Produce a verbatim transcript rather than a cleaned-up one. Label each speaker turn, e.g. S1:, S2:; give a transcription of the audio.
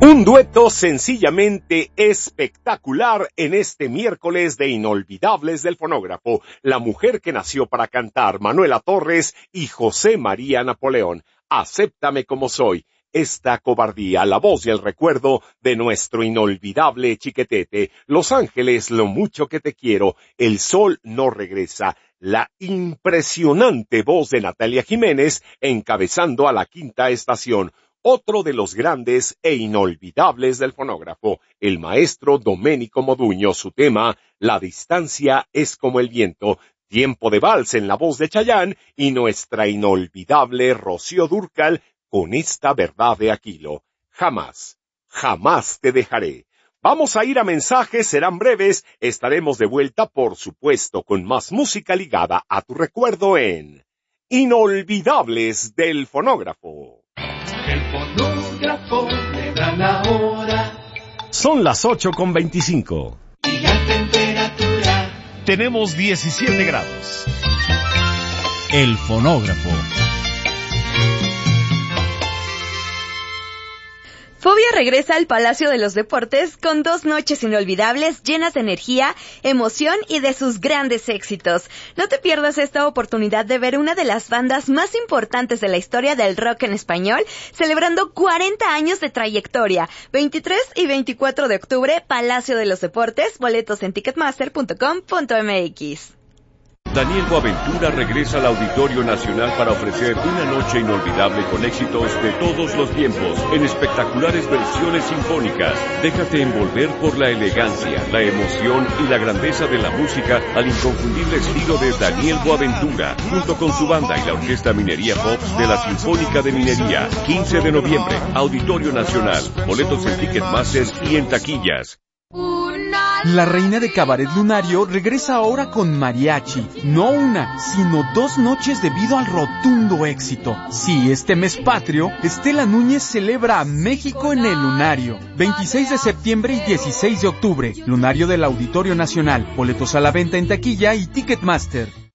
S1: Un dueto sencillamente espectacular en este miércoles de Inolvidables del Fonógrafo. La mujer que nació para cantar, Manuela Torres y José María Napoleón. Acéptame como soy. Esta cobardía, la voz y el recuerdo de nuestro inolvidable Chiquetete. Los Ángeles, lo mucho que te quiero. El sol no regresa. La impresionante voz de Natalia Jiménez encabezando a la quinta estación. Otro de los grandes e inolvidables del fonógrafo, el maestro Doménico Moduño, su tema, La distancia es como el viento, tiempo de vals en la voz de Chayanne y nuestra inolvidable Rocío Dúrcal con esta verdad de Aquilo. Jamás, jamás te dejaré. Vamos a ir a mensajes, serán breves, estaremos de vuelta, por supuesto, con más música ligada a tu recuerdo en Inolvidables del Fonógrafo.
S2: El fonógrafo le da la hora.
S1: Son las ocho con veinticinco.
S2: Y la temperatura.
S1: Tenemos diecisiete grados.
S3: El fonógrafo.
S4: Fobia regresa al Palacio de los Deportes con dos noches inolvidables llenas de energía, emoción y de sus grandes éxitos. No te pierdas esta oportunidad de ver una de las bandas más importantes de la historia del rock en español, celebrando cuarenta años de trayectoria. veintitrés y veinticuatro de octubre, Palacio de los Deportes, boletos en ticketmaster punto com punto m x.
S5: Daniel Boaventura regresa al Auditorio Nacional para ofrecer una noche inolvidable con éxitos de todos los tiempos, en espectaculares versiones sinfónicas. Déjate envolver por la elegancia, la emoción y la grandeza de la música al inconfundible estilo de Daniel Boaventura, junto con su banda y la Orquesta Minería Pops de la Sinfónica de Minería. quince de noviembre, Auditorio Nacional. Boletos en Ticketmaster y en taquillas.
S6: La reina de Cabaret Lunario regresa ahora con mariachi, no una, sino dos noches debido al rotundo éxito. Sí, este mes patrio, Estela Núñez celebra a México en el Lunario. veintiséis de septiembre y dieciséis de octubre, Lunario del Auditorio Nacional. Boletos a la venta en taquilla y Ticketmaster.